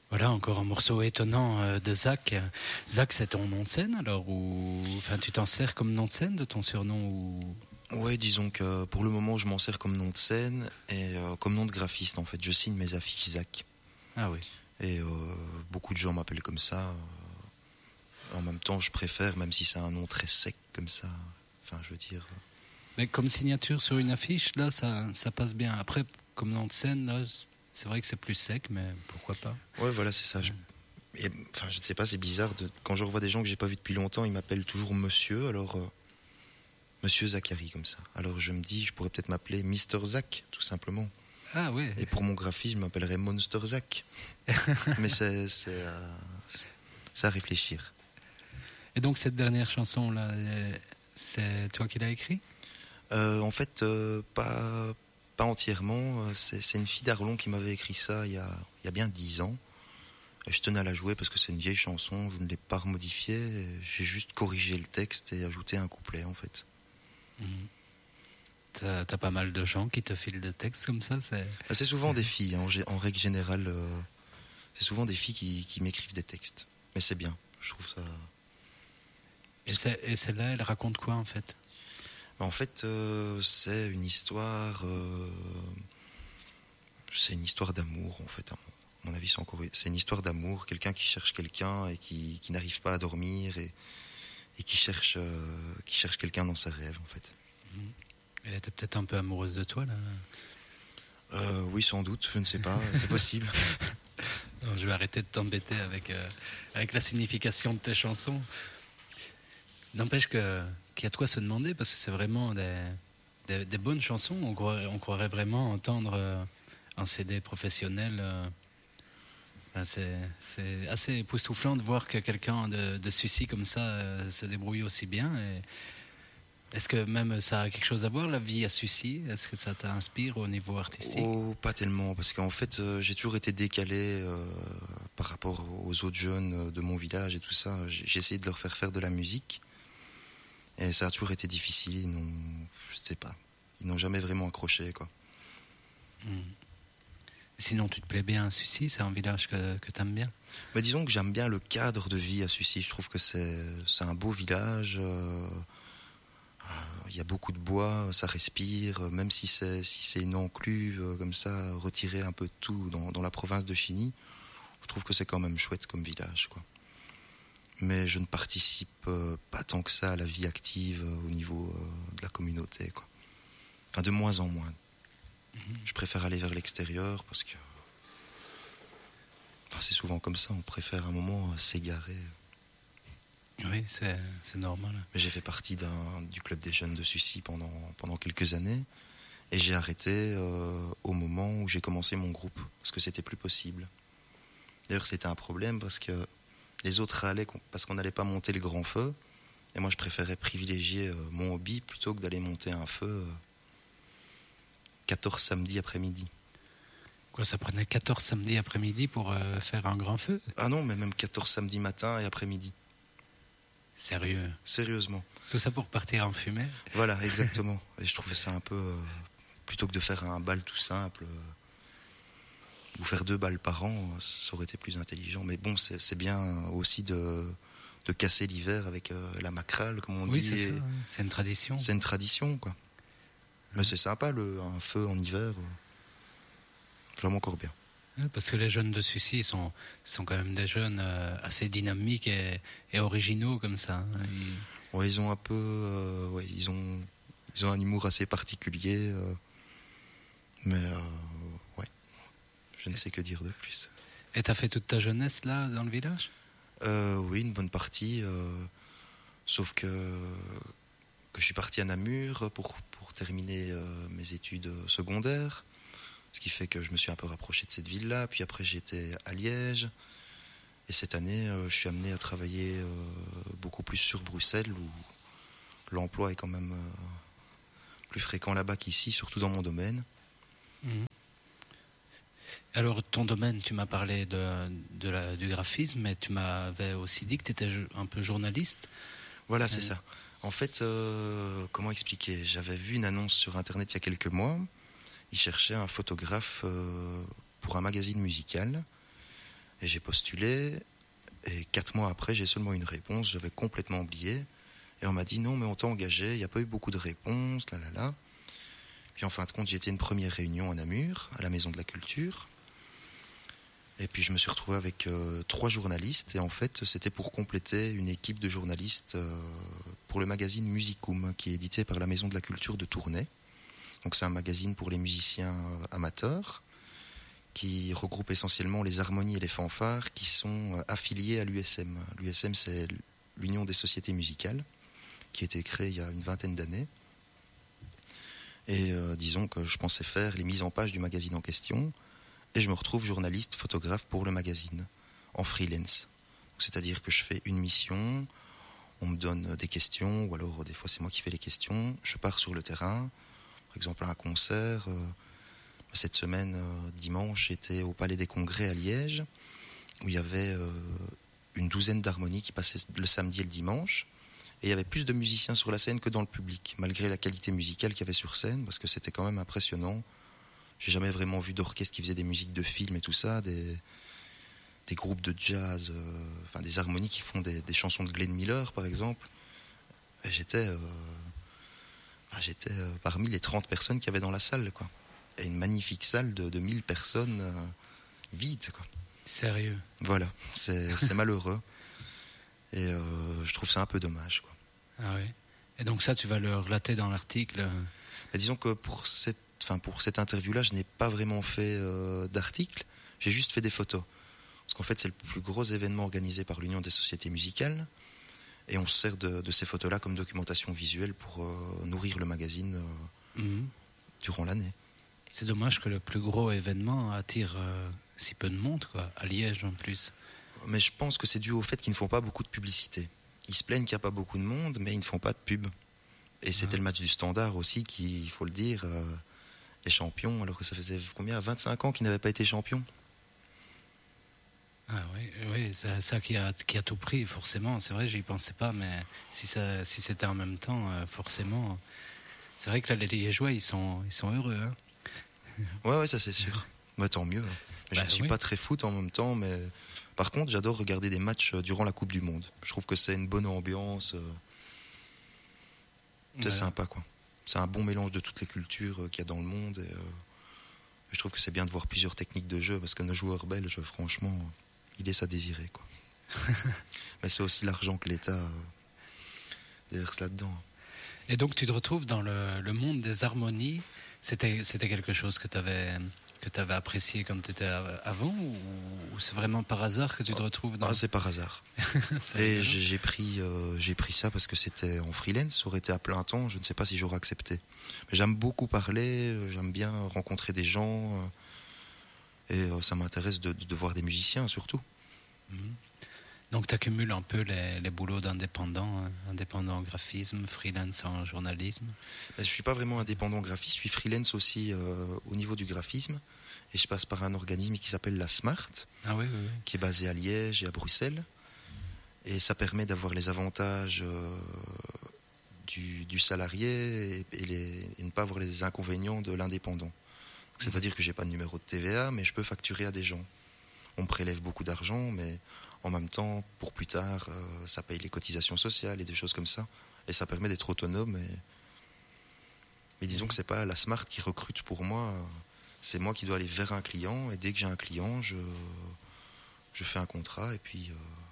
Voilà, encore un morceau étonnant de Zach. Zach, c'est ton nom de scène alors ou enfin tu t'en sers comme nom de scène de ton surnom ou Ouais, disons que pour le moment, je m'en sers comme nom de scène et comme nom de graphiste en fait. Je signe mes affiches Zach. Ah oui. Et beaucoup de gens m'appellent comme ça. En même temps, je préfère, même si c'est un nom très sec comme ça. Enfin, je veux dire. Mais comme signature sur une affiche, là, ça passe bien. Après, comme nom de scène, là, c'est vrai que c'est plus sec, mais pourquoi pas. Ouais, voilà, c'est ça. Enfin, je ne sais pas, c'est bizarre. Quand je revois des gens que j'ai pas vus depuis longtemps, ils m'appellent toujours Monsieur. Alors, Monsieur Zachary, comme ça. Alors, je me dis, je pourrais peut-être m'appeler Mister Zach, tout simplement. Ah oui. Et pour mon graphisme, je m'appellerais Monster Zach. Mais c'est à réfléchir. Et donc cette dernière chanson là, c'est toi qui l'as écrit? En fait, pas entièrement. C'est une fille d'Arlon qui m'avait écrit ça il y a bien 10 ans. Et je tenais à la jouer parce que c'est une vieille chanson. Je ne l'ai pas remodifiée. J'ai juste corrigé le texte et ajouté un couplet en fait. T'as pas mal de gens qui te filent des textes comme ça, C'est souvent des filles, hein, en règle générale. C'est souvent des filles qui m'écrivent des textes. Mais c'est bien, je trouve ça. Et celle-là, elle raconte quoi en fait? En fait, c'est une histoire. C'est une histoire d'amour en fait. À mon avis, c'est une histoire d'amour. Quelqu'un qui cherche quelqu'un et qui n'arrive pas à dormir et qui cherche quelqu'un dans ses rêves en fait. Elle était peut-être un peu amoureuse de toi là. Oui, sans doute, je ne sais pas, c'est possible. Non, je vais arrêter de t'embêter avec la signification de tes chansons. N'empêche qu'il y a de quoi se demander parce que c'est vraiment des bonnes chansons. On croirait vraiment entendre un CD professionnel. C'est assez époustouflant de voir que quelqu'un de Sucy comme ça se débrouille aussi bien. Et est-ce que même ça a quelque chose à voir, la vie à Sucy? Est-ce que ça t'inspire au niveau artistique? Oh, pas tellement, parce qu'en fait, j'ai toujours été décalé par rapport aux autres jeunes de mon village et tout ça. J'ai essayé de leur faire de la musique. Et ça a toujours été difficile. Je sais pas, ils n'ont jamais vraiment accroché, quoi. Sinon, tu te plais bien à Sucy? C'est un village que tu aimes bien? Mais disons que j'aime bien le cadre de vie à Sucy. Je trouve que c'est un beau village. Il y a beaucoup de bois, ça respire. Même si c'est une encluve comme ça, retirée un peu de tout dans la province de Chigny, je trouve que c'est quand même chouette comme village, quoi. Mais je ne participe pas tant que ça à la vie active au niveau de la communauté, quoi. Enfin, de moins en moins. Je préfère aller vers l'extérieur parce que... Enfin, c'est souvent comme ça, on préfère un moment s'égarer. Oui, c'est normal. Mais j'ai fait partie du club des jeunes de Sucy pendant quelques années. Et j'ai arrêté au moment où j'ai commencé mon groupe. Parce que c'était plus possible. D'ailleurs, c'était un problème parce que les autres râlaient parce qu'on n'allait pas monter le grand feu. Et moi, je préférais privilégier mon hobby plutôt que d'aller monter un feu 14 samedis après-midi. Quoi, ça prenait 14 samedis après-midi pour faire un grand feu? Ah non, mais même 14 samedis matin et après-midi. Sérieux? Sérieusement. Tout ça pour partir en fumée? Voilà, exactement. Et je trouvais ça un peu... plutôt que de faire un bal tout simple... ou faire 2 balles par an, ça aurait été plus intelligent. Mais bon, c'est bien aussi de casser l'hiver avec la macrale, comme on dit. Oui, c'est ça. C'est une tradition. C'est une tradition, quoi. Mais c'est sympa, un feu en hiver. J'aime encore bien. Parce que les jeunes de Sucy sont quand même des jeunes assez dynamiques et originaux comme ça. Ouais, ils ont un peu... ouais, ils ont un humour assez particulier. Mais ouais, je ne sais que dire de plus. Et t'as fait toute ta jeunesse là, dans le village? Oui, une bonne partie. Sauf que je suis parti à Namur pour terminer mes études secondaires. Ce qui fait que je me suis un peu rapproché de cette ville-là. Puis après, j'étais à Liège. Et cette année, je suis amené à travailler beaucoup plus sur Bruxelles, où l'emploi est quand même plus fréquent là-bas qu'ici, surtout dans mon domaine. Alors, ton domaine, tu m'as parlé du graphisme, mais tu m'avais aussi dit que tu étais un peu journaliste. Voilà, c'est ça. En fait, comment expliquer? J'avais vu une annonce sur Internet il y a quelques mois. Ils cherchaient un photographe pour un magazine musical. Et j'ai postulé, et 4 mois après, j'ai seulement une réponse, j'avais complètement oublié. Et on m'a dit non, mais on t'a engagé, il n'y a pas eu beaucoup de réponses, là, là, là. Puis en fin de compte, j'ai été à une première réunion à Namur, à la Maison de la Culture. Et puis je me suis retrouvé avec 3 journalistes. Et en fait, c'était pour compléter une équipe de journalistes pour le magazine Musicum, qui est édité par la Maison de la Culture de Tournai. Donc c'est un magazine pour les musiciens amateurs, qui regroupe essentiellement les harmonies et les fanfares qui sont affiliés à l'USM. L'USM, c'est l'Union des sociétés musicales, qui a été créée il y a une vingtaine d'années. Et disons que je pensais faire les mises en page du magazine en question, et je me retrouve journaliste, photographe pour le magazine, en freelance. C'est-à-dire que je fais une mission, on me donne des questions, ou alors des fois c'est moi qui fais les questions, je pars sur le terrain, par exemple à un concert. Cette semaine, dimanche, j'étais au Palais des Congrès à Liège, où il y avait une douzaine d'harmonies qui passaient le samedi et le dimanche. Et il y avait plus de musiciens sur la scène que dans le public, malgré la qualité musicale qu'il y avait sur scène, parce que c'était quand même impressionnant. J'ai jamais vraiment vu d'orchestre qui faisait des musiques de films et tout ça, des groupes de jazz, enfin des harmonies qui font des chansons de Glenn Miller, par exemple. Et j'étais parmi les 30 personnes qu'il y avait dans la salle, quoi. Et une magnifique salle de 1000 personnes vide, quoi. Sérieux? Voilà, c'est malheureux. Et je trouve ça un peu dommage, quoi. Ah oui. Et donc ça, tu vas le relater dans l'article? Mais disons que pour cette interview-là, je n'ai pas vraiment fait d'article, j'ai juste fait des photos. Parce qu'en fait, c'est le plus gros événement organisé par l'Union des sociétés musicales. Et on se sert de ces photos-là comme documentation visuelle pour nourrir le magazine durant l'année. C'est dommage que le plus gros événement attire si peu de monde, quoi, à Liège en plus. Mais je pense que c'est dû au fait qu'ils ne font pas beaucoup de publicité. Ils se plaignent qu'il n'y a pas beaucoup de monde, mais ils ne font pas de pub. Et c'était le match du Standard aussi qui, il faut le dire, est champion, alors que ça faisait combien, 25 ans qu'il n'avait pas été champion. Ah oui, c'est ça qui a tout pris, forcément. C'est vrai, j'y pensais pas, mais si c'était en même temps, forcément. C'est vrai que là, les Liégeois, ils sont heureux, hein. Ouais, ça c'est sûr. Bah, tant mieux. Je ne suis pas très foot en même temps, mais par contre, j'adore regarder des matchs durant la Coupe du Monde. Je trouve que c'est une bonne ambiance. C'est sympa, quoi. C'est un bon mélange de toutes les cultures qu'il y a dans le monde. Et je trouve que c'est bien de voir plusieurs techniques de jeu, parce que nos joueurs belges, franchement, ils laissent à désirer, quoi. Mais c'est aussi l'argent que l'État déverse là-dedans. Et donc, tu te retrouves dans le monde des harmonies. C'était quelque chose que tu avais apprécié quand tu étais avant, ou c'est vraiment par hasard que tu te retrouves dans... C'est par hasard. Et j'ai pris ça parce que c'était en freelance. Ça aurait été à plein temps, je ne sais pas si j'aurais accepté. Mais j'aime beaucoup parler, j'aime bien rencontrer des gens, et ça m'intéresse de voir des musiciens surtout. Donc tu accumules un peu les boulots d'indépendant, indépendant en graphisme, freelance en journalisme. Je ne suis pas vraiment indépendant en graphisme, je suis freelance aussi au niveau du graphisme. Et je passe par un organisme qui s'appelle la Smart, qui est basé à Liège et à Bruxelles. Et ça permet d'avoir les avantages du salarié et ne pas avoir les inconvénients de l'indépendant. C'est-à-dire que je n'ai pas de numéro de TVA, mais je peux facturer à des gens. On me prélève beaucoup d'argent, mais en même temps, pour plus tard, ça paye les cotisations sociales et des choses comme ça. Et ça permet d'être autonome. Mais disons que ce n'est pas la Smart qui recrute pour moi. C'est moi qui dois aller vers un client. Et dès que j'ai un client, je fais un contrat et puis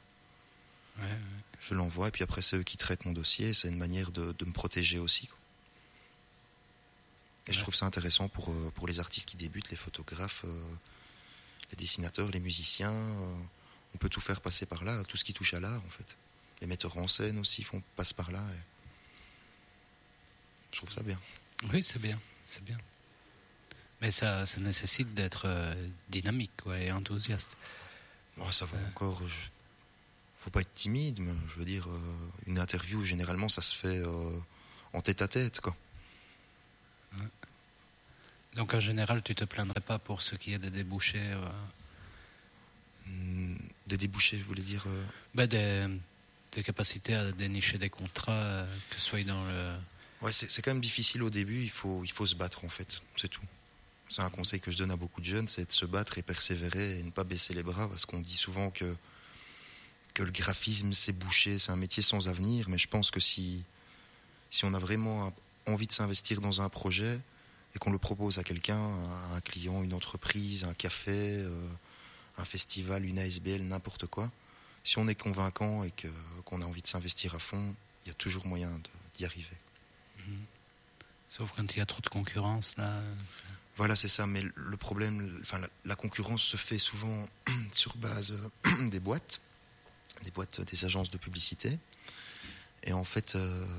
je l'envoie. Et puis après, c'est eux qui traitent mon dossier. C'est une manière de me protéger aussi, quoi. Et je trouve ça intéressant pour les artistes qui débutent, les photographes, les dessinateurs, les musiciens. On peut tout faire passer par là, tout ce qui touche à l'art, en fait. Les metteurs en scène aussi passent par là. Et je trouve ça bien. Oui, c'est bien. Mais ça nécessite d'être dynamique, et enthousiaste. Ça va encore. Faut pas être timide, mais je veux dire, une interview, généralement, ça se fait en tête-à-tête, quoi. Ouais. Donc en général, tu te plaindrais pas pour ce qui est des débouchés Des débouchés, vous voulez dire des capacités à dénicher des contrats, que ce soit dans le... Ouais, c'est quand même difficile au début, il faut se battre, en fait, c'est tout. c'est un conseil que je donne à beaucoup de jeunes, c'est de se battre et persévérer et ne pas baisser les bras, parce qu'on dit souvent que le graphisme c'est bouché, c'est un métier sans avenir, mais je pense que si on a vraiment envie de s'investir dans un projet et qu'on le propose à quelqu'un, à un client, une entreprise, un café, un festival, une ASBL, n'importe quoi, si on est convaincant et qu'on a envie de s'investir à fond, il y a toujours moyen d'y arriver. Sauf quand il y a trop de concurrence, là. Voilà, c'est ça, mais le problème, la concurrence se fait souvent sur base des boîtes, des agences de publicité. Et en fait,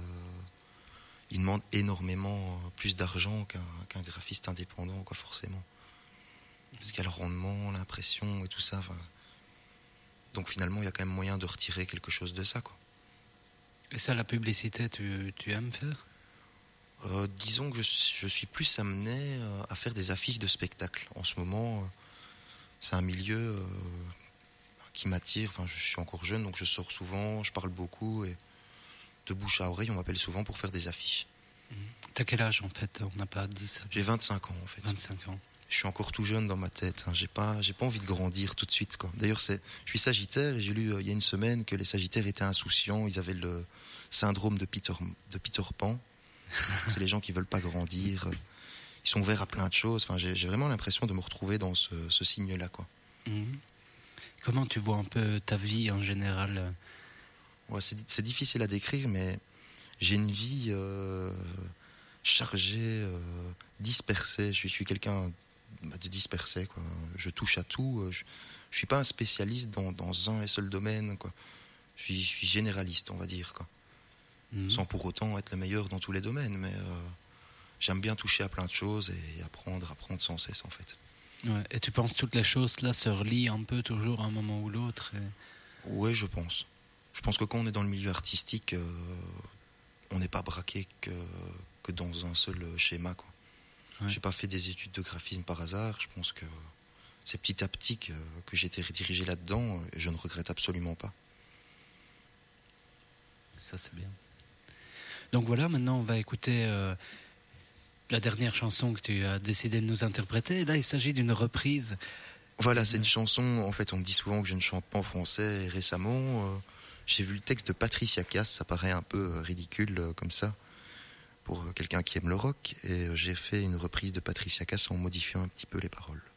ils demandent énormément plus d'argent qu'un graphiste indépendant, quoi, forcément. Parce qu'il y a le rendement, l'impression et tout ça. Donc finalement, il y a quand même moyen de retirer quelque chose de ça, quoi. Et ça, la publicité, tu aimes faire ? Disons que je suis plus amené à faire des affiches de spectacles. En ce moment, c'est un milieu qui m'attire. Enfin, je suis encore jeune, donc je sors souvent, je parle beaucoup, et de bouche à oreille, on m'appelle souvent pour faire des affiches. T'as quel âge, en fait ? On n'a pas dit ça. J'ai 25 ans, en fait. 25 ans. Je suis encore tout jeune dans ma tête. J'ai pas envie de grandir tout de suite, quoi. D'ailleurs, je suis sagittaire, et j'ai lu il y a une semaine que les sagittaires étaient insouciants. Ils avaient le syndrome de Peter Pan. C'est les gens qui veulent pas grandir. Ils sont ouverts à plein de choses. Enfin, j'ai vraiment l'impression de me retrouver dans ce signe-là, quoi. Comment tu vois un peu ta vie en général ? Ouais, c'est difficile à décrire, mais j'ai une vie chargée, dispersée. Je suis quelqu'un de dispersé, quoi. Je touche à tout. Je suis pas un spécialiste dans un et seul domaine, quoi. Je suis généraliste, on va dire, quoi. Sans pour autant être le meilleur dans tous les domaines, mais j'aime bien toucher à plein de choses et apprendre sans cesse, en fait. Ouais. Et tu penses toutes les choses là se relient un peu toujours à un moment ou l'autre Oui, je pense. Je pense que quand on est dans le milieu artistique, on n'est pas braqué que dans un seul schéma, quoi. Ouais. J'ai pas fait des études de graphisme par hasard. Je pense que c'est petit à petit que j'ai été redirigé là-dedans, et je ne regrette absolument pas. Ça, c'est bien. Donc voilà, maintenant on va écouter la dernière chanson que tu as décidé de nous interpréter. Et là, il s'agit d'une reprise. Voilà, c'est une chanson, en fait, on me dit souvent que je ne chante pas en français. Et récemment, j'ai vu le texte de Patricia Cass, ça paraît un peu ridicule comme ça, pour quelqu'un qui aime le rock. Et j'ai fait une reprise de Patricia Cass en modifiant un petit peu les paroles.